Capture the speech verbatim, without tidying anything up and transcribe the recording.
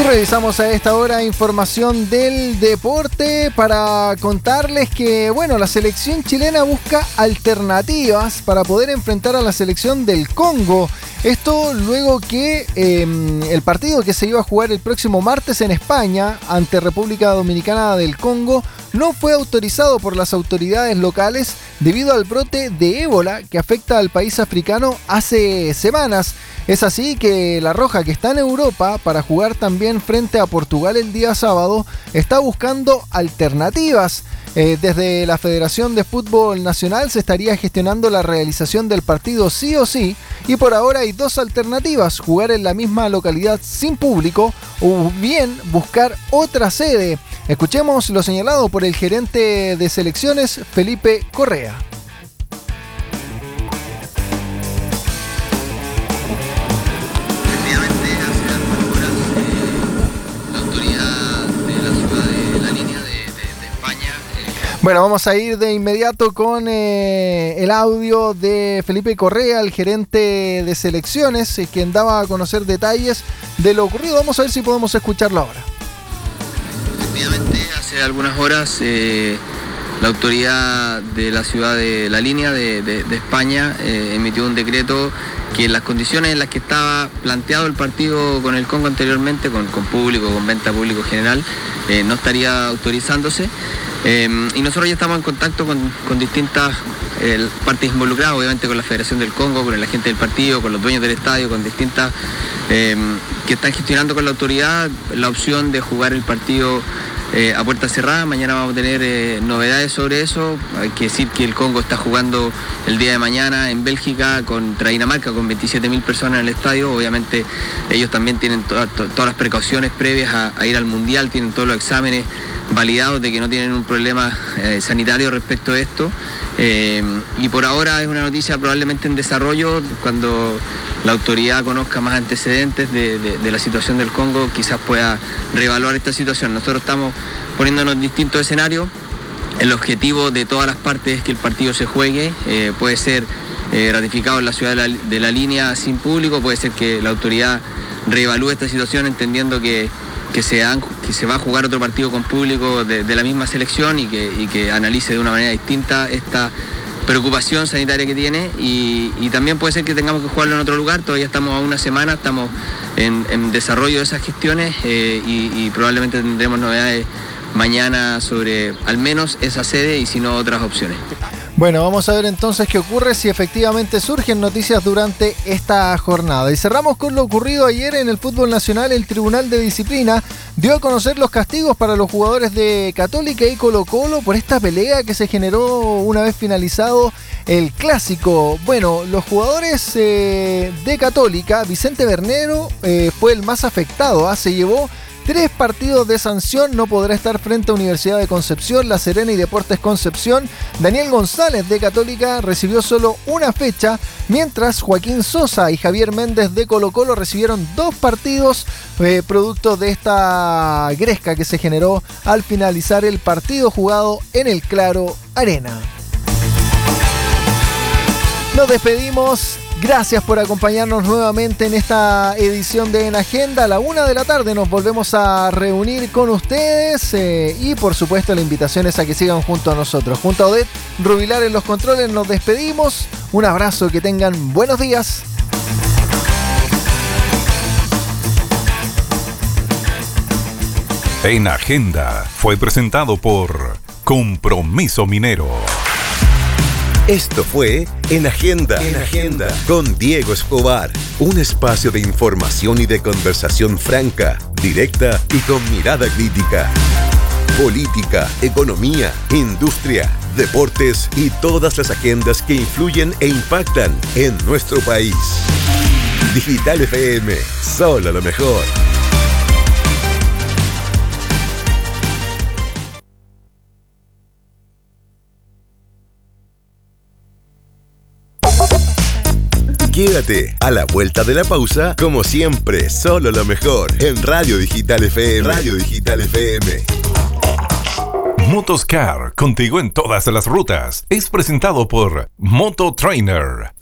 Revisamos a esta hora información del deporte para contarles que, bueno, la selección chilena busca alternativas para poder enfrentar a la selección del Congo. Esto luego que eh, el partido que se iba a jugar el próximo martes en España ante República Dominicana del Congo no fue autorizado por las autoridades locales debido al brote de ébola que afecta al país africano hace semanas. Es así que la Roja, que está en Europa para jugar también frente a Portugal el día sábado, está buscando alternativas. Eh, desde la Federación de Fútbol Nacional se estaría gestionando la realización del partido sí o sí, y por ahora hay dos alternativas: jugar en la misma localidad sin público o bien buscar otra sede. Escuchemos lo señalado por el gerente de selecciones, Felipe Correa. Bueno, vamos a ir de inmediato con eh, el audio de Felipe Correa, el gerente de selecciones, eh, quien daba a conocer detalles de lo ocurrido. Vamos a ver si podemos escucharlo ahora. Efectivamente, hace algunas horas eh, la autoridad de la ciudad de La Línea de, de, de España eh, emitió un decreto que en las condiciones en las que estaba planteado el partido con el Congo anteriormente, con, con público, con venta público general, eh, no estaría autorizándose. Eh, y nosotros ya estamos en contacto con, con distintas eh, partes involucradas, obviamente con la Federación del Congo, con la gente del partido, con los dueños del estadio, con distintas eh, que están gestionando con la autoridad la opción de jugar el partido eh, a puerta cerrada. Mañana vamos a tener eh, novedades sobre eso. Hay que decir que el Congo está jugando el día de mañana en Bélgica contra Dinamarca con veintisiete mil personas en el estadio. Obviamente ellos también tienen to- to- todas las precauciones previas a, a ir al Mundial, tienen todos los exámenes validados de que no tienen un problema eh, sanitario respecto a esto, eh, y por ahora es una noticia probablemente en desarrollo. Cuando la autoridad conozca más antecedentes de, de, de la situación del Congo, quizás pueda reevaluar esta situación. Nosotros estamos poniéndonos en distintos escenarios. El objetivo de todas las partes es que el partido se juegue, eh, puede ser eh, ratificado en la ciudad de la, de la Línea sin público, puede ser que la autoridad reevalúe esta situación entendiendo que Que se, han, que se va a jugar otro partido con público de, de la misma selección y que, y que analice de una manera distinta esta preocupación sanitaria que tiene, y, y también puede ser que tengamos que jugarlo en otro lugar. Todavía estamos a una semana, estamos en, en desarrollo de esas gestiones eh, y, y probablemente tendremos novedades mañana sobre al menos esa sede y si no otras opciones. Bueno, vamos a ver entonces qué ocurre, si efectivamente surgen noticias durante esta jornada. Y cerramos con lo ocurrido ayer en el fútbol nacional. El Tribunal de Disciplina dio a conocer los castigos para los jugadores de Católica y Colo-Colo por esta pelea que se generó una vez finalizado el clásico. Bueno, los jugadores eh, de Católica, Vicente Bernero eh, fue el más afectado, ¿eh? Se llevó tres partidos de sanción, no podrá estar frente a Universidad de Concepción, La Serena y Deportes Concepción. Daniel González de Católica recibió solo una fecha, mientras Joaquín Sosa y Javier Méndez de Colo-Colo recibieron dos partidos, eh, producto de esta gresca que se generó al finalizar el partido jugado en el Claro Arena. Nos despedimos. Gracias por acompañarnos nuevamente en esta edición de En Agenda. A la una de la tarde nos volvemos a reunir con ustedes eh, y por supuesto la invitación es a que sigan junto a nosotros. Junto a Odette Rubilar en los controles nos despedimos. Un abrazo, que tengan buenos días. En Agenda fue presentado por Compromiso Minero. Esto fue En Agenda, en Agenda con Diego Escobar, un espacio de información y de conversación franca, directa y con mirada crítica. Política, economía, industria, deportes y todas las agendas que influyen e impactan en nuestro país. Digital F M, solo lo mejor. Quédate a la vuelta de la pausa, como siempre, solo lo mejor en Radio Digital F M. Radio Digital F M. Motoscar, contigo en todas las rutas. Es presentado por Moto Trainer.